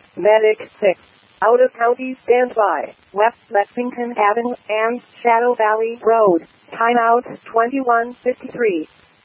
Medic 6. Out of county standby. West Lexington Avenue and Shadow Valley Road. Timeout 21:53.